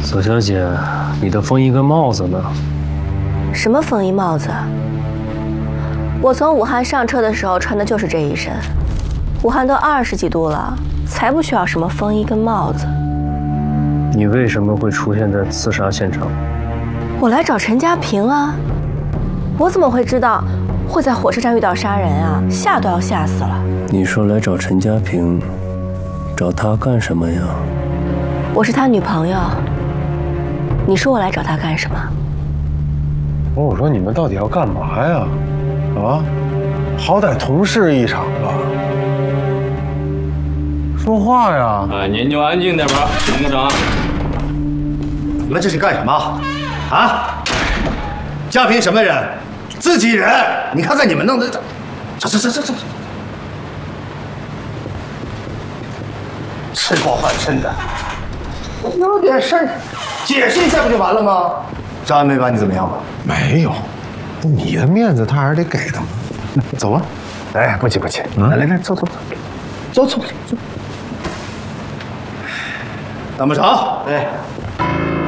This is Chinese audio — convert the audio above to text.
左小姐，你的风衣跟帽子呢？ 什么风衣帽子？我从武汉上车的时候穿的就是这一身。武汉都20几度了，才不需要什么风衣跟帽子。 你为什么会出现在刺杀现场？ 我来找陈家平啊！我怎么会知道会在火车站遇到杀人啊？吓都要吓死了。 你说来找陈家平，找他干什么呀？ 我是他女朋友。你说我来找他干什么？ 我说你们到底要干嘛呀？啊，好歹同事一场吧。说话呀！ 哎，您就安静点吧，陈科长。 你们这是干什么？啊？家平什么人？自己人。你看看你们弄的，走，吃饱饭撑的，有点事儿，解释一下不就完了吗？张安没把你怎么样吧？ 没有，你的面子他还是得给的嘛。走吧。 哎，不急，来，走。大木长，哎。